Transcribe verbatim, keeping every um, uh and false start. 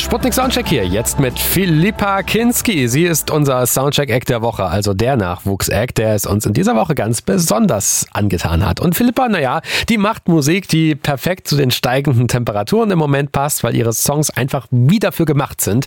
Sputnik Soundcheck hier, jetzt mit Philippa Kinski. Sie ist unser Soundcheck-Act der Woche, also der Nachwuchs-Act, der es uns in dieser Woche ganz besonders angetan hat. Und Philippa, naja, die macht Musik, die perfekt zu den steigenden Temperaturen im Moment passt, weil ihre Songs einfach wie dafür gemacht sind.